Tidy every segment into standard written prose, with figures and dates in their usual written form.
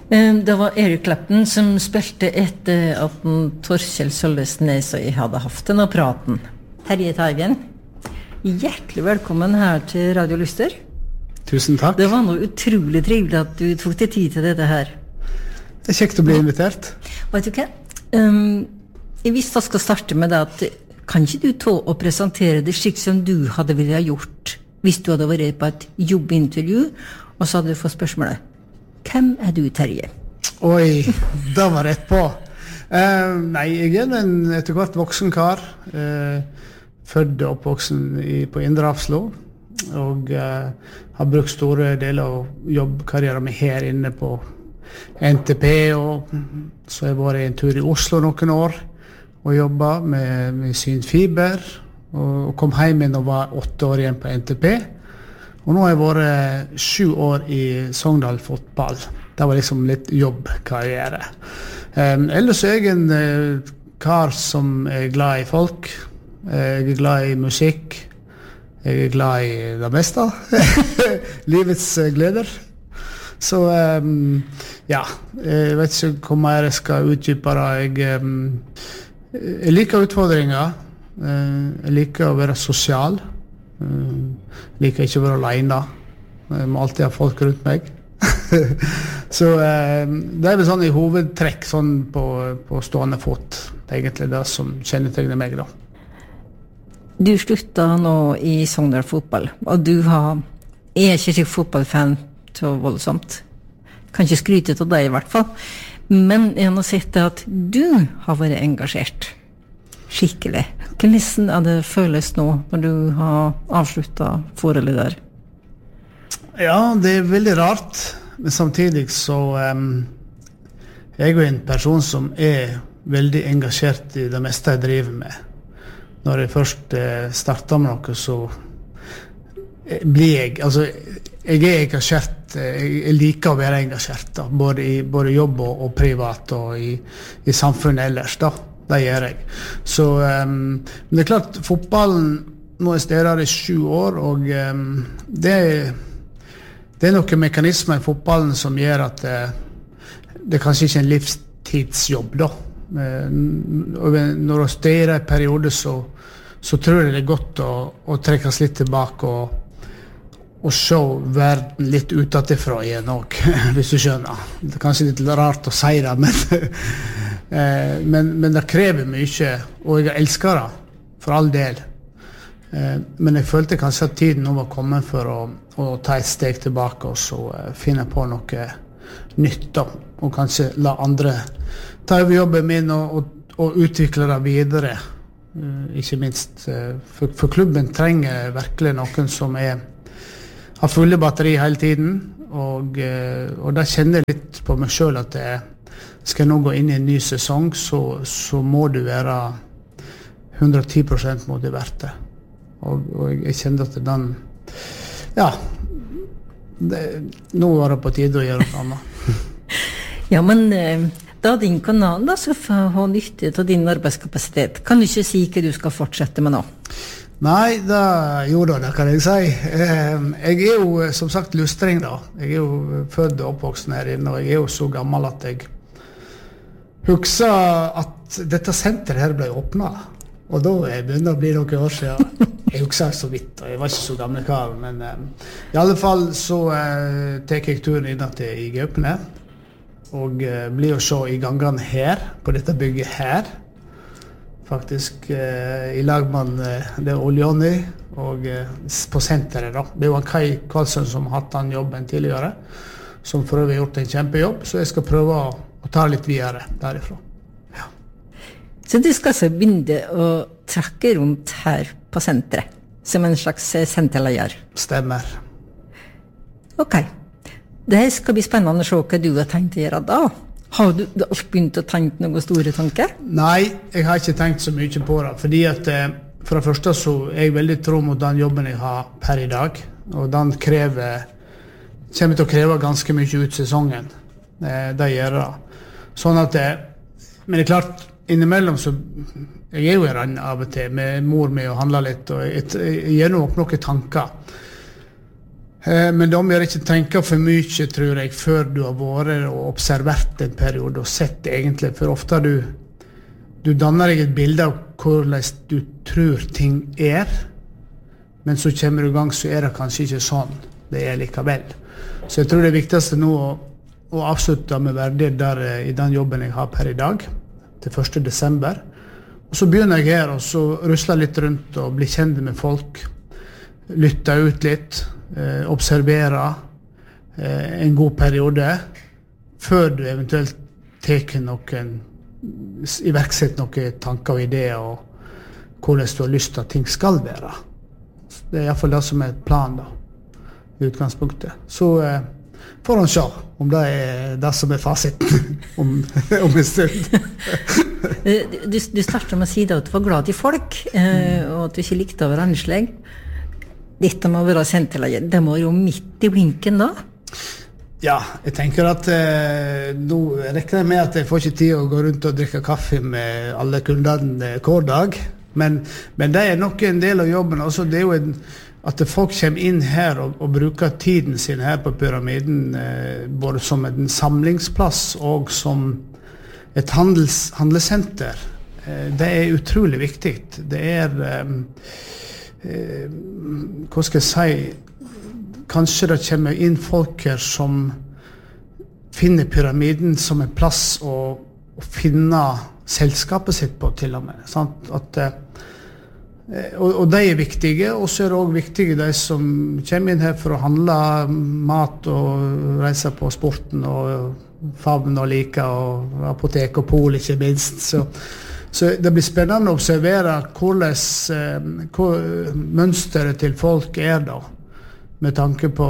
Det var Erik Clapton som spilte etter at Torkjell Sølvesnes og jeg hadde haft denne praten. Terje Teigen, hjertelig velkommen her til Radio Lyster. Tusen takk. Det var noe utrolig trivelig at du tok deg tid til dette her. Det kjekt å bli invitert. Vet du hva? Jeg visste jeg skal starte med det at kan ikke du ta og presentere det slik som du hadde ville ha gjort hvis du hadde vært på et jobbintervju, og så hadde du fått spørsmålet. Hvem du, Terje? Oi, da var rett på. Nei, jeg en etter hvert voksen kar. Født og oppvoksen på Indre Hafslo. Og har brukt store deler av jobbkarrieren min her inne på NTP. Og så har jeg vært en tur i Oslo noen år og jobbet med synfiber. Og kom hjem igjen og var 8 år igjen på NTP. Og nå har jeg vært 7 år i Sogndal fotball. Det var liksom litt jobbkarriere. Ellers er jeg en kar som er glad i folk. Jeg er glad i musikk. Jeg er glad i det meste. Livets gleder. Så ja, jeg vet ikke hvor mer jeg skal utdype det. Jeg liker utfordringer. Jeg liker å være sosial. Liker ikke å være alene. Jeg må alltid ha folk rundt meg. Så det vel sånn i hovedtrekk sånn på stående fot. Det egentlig det som kjennetegner meg da. Du sluttet nå i Sogndal fotball, og du er ikke slik fotballfan så voldsomt. Kan ikke skryte av deg i hvert fall. Men jeg har sett at du har vært engasjert. Skikkelig. Hvordan det føles nå når du har avsluttet forholdet der? Ja, det veldig rart. Men samtidig så jeg jo en person som veldig engasjert i det meste jeg driver med. Når jeg først starter med noe, så blir jeg, altså jeg engasjert, jeg liker å være engasjert da, både jobb og privat og i samfunnet ellers da. Det gjør jeg. Så, men det er klart, fotballen nå er stedet i 7 år, og det er noen mekanismer i fotballen som gjør at det kanskje ikke er en livstidsjobb da. Når du stedet i periode, så tror jeg det er godt å trekkes litt tilbake og se verden litt utenfra igjen også, hvis du skjønner. Det er kanskje litt rart å si det, men det krever mye, og jeg elsker det, for all del. Men jeg følte kanskje at tiden nå var kommet for å ta et steg tilbake og så finne på noe nytt da, og kanskje la andre ta over jobben min og utvikle det videre. Ikke minst, for klubben trenger virkelig noen som har fulle batteri hele tiden, og da kjenner jeg litt på meg selv at skal jeg nå gå inn i en ny sesong, så må du være 110% motivert. Og jeg kjenner at nå var det på tide å gjøre noe annet. Ja, men da din kanal da, så får ha nytte av din arbeidskapasitet. Kan du ikke si hva du skal fortsette med nå? Nei, det kan jeg si. Jeg er jo som sagt lustring da. Jeg er jo født og oppvoksen her inne, og jeg er jo så gammel at jeg husker at dette senteret her ble åpnet. Og da begynner å bli noen år siden. Jeg husker så vidt, og jeg var ikke så gamle kar, men i alle fall så tar jeg turen inn til i Gaupene, og blir å se i gangene her, på dette bygget her, faktisk i lag med det Oljoni, og på senteret da. Det var Kai Karlsson som har hatt den jobben tidligere, som for øvrig har gjort en kjempejobb, så jeg skal prøve å ta litt videre derifra. Ja. Så du skal så begynne å trakke rundt her på senteret, som en slags senterleier? Stemmer. Ok. Det skal bli spennende å se hva du har tenkt å gjøre da. Har du alt begynt å tenke noen store tanker? Nei, jeg har ikke tenkt så mye på det, fordi at for det første så er jeg veldig tro mot den jobben jeg har per i dag, og den kommer til å kreve ganske mye ut sesongen. Det gjør det. Sånn at men det er klart, innimellom så jeg er jo i rann av og til med mor med å handle litt, og jeg gjør nok noen tanker. Men de må ikke tenke for mye, tror jeg, før du har vært og observert en periode og sett egentlig, for ofte du danner deg et bilde av hvordan du tror ting men så kommer du i gang, så det kanskje ikke sånn det likevel. Så jeg tror det viktigste nå å avslutte med verdighet der i den jobben jeg har per i dag, til 1. desember. Og så begynner jeg her, og så rusler litt rundt og blir kjent med folk, lytter ut litt, observere en god periode før du eventuelt iverksetter noen tanker og ideer og hvordan du har lyst til at ting skal være. Det I hvert fall det som et plan da, I utgangspunktet. Så får han se om det det som fasiten om en stund. Du startet med å si at du var glad I folk, og at du ikke likte å være annerledes. Dette må være senterlaget. Det må jo midt I blinken da. Ja, jeg tenker at nå rekker jeg med at jeg får ikke tid å gå rundt og drikke kaffe med alle kundene hver dag. Men det nok en del av jobben. Altså, det jo at folk kommer inn her og bruker tiden sin her på pyramiden, både som en samlingsplass og som et handelssenter. Det utrolig viktig. Det hva skal jeg si, kanskje det kommer inn folk her som finner pyramiden som en plass å finne selskapet sitt på til og med. Sant? Og de viktige, og så det også viktige de som kommer inn her for å handle mat og reise på sporten og favn og like og apotek og pol ikke minst. Så det blir spennende å observere hvordan mønsteret til folk da, med tanke på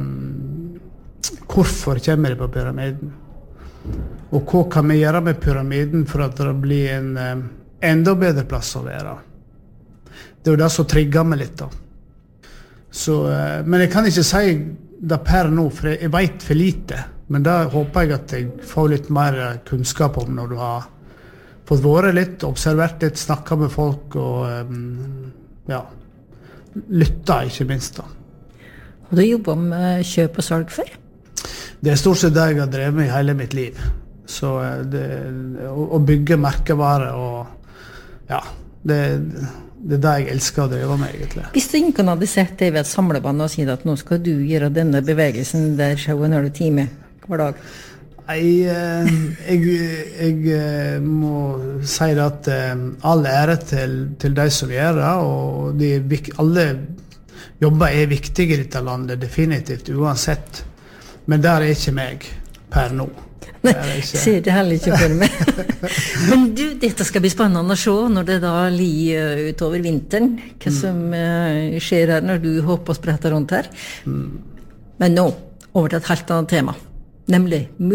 hvorfor kommer de på pyramiden. Og hva kan vi gjøre med pyramiden for at det blir en enda bedre plass å være. Det jo det som trigger meg litt da. Så, men jeg kan ikke si det per nå, for jeg vet for lite. Men da håper jeg at jeg får litt mer kunnskap om når du har fått vært litt, observert litt, snakket med folk og ja, lyttet ikke minst da. Har du jobbet med kjøp og salg før? Det stort sett det jeg har drevet med I hele mitt liv. Så å bygge merkevarer og ja, det det jeg elsker å drive med egentlig. Hvis du ikke hadde sett deg ved et samlebånd og sier at nå skal du gjøre denne bevegelsen der 7,5 time hver dag? Jeg må si at all ære til de som gjør det, og alle jobber viktige I dette landet, definitivt, uansett. Men der ikke meg per nå. Ser det heller ikke for meg. Men du, dette skal bli spennende å se når det da lir utover vinteren, hva som skjer her når du hopper og spretter rundt her. Men nå, over til et helt annet tema, nemlig